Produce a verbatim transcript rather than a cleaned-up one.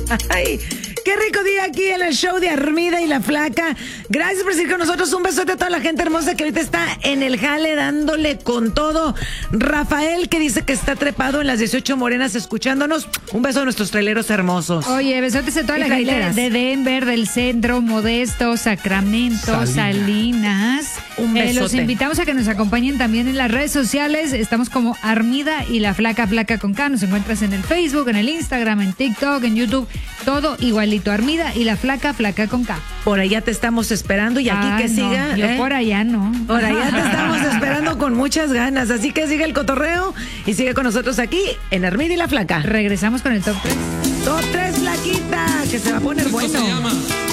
Ay, qué rico día aquí en el show de Armida y la Flaca. Gracias por seguir con nosotros. Un besote a toda la gente hermosa que ahorita está en el jale dándole con todo. Rafael, que dice que está trepado en las dieciocho Morenas escuchándonos. Un beso a nuestros traileros hermosos. Oye, besotes a toda Y la gente traileras. de Denver, del Centro, Modesto, Sacramento, Salinas. Salinas. Un Eh, besote. los invitamos a que nos acompañen también en las redes sociales. Estamos como Armida y la Flaca, Flaca con K. Nos encuentras en el Facebook, en el Instagram, en TikTok, en YouTube. Todo igualito. Armida y la Flaca, Flaca con K. Por allá te estamos esperando y aquí Ay, que no, siga. Yo ¿eh? por allá no. Por allá te estamos esperando con muchas ganas. Así que sigue el cotorreo y sigue con nosotros aquí en Armida y la Flaca. Regresamos con el top tres. Top tres, Flaquita, que se va a poner Esto se bueno. llama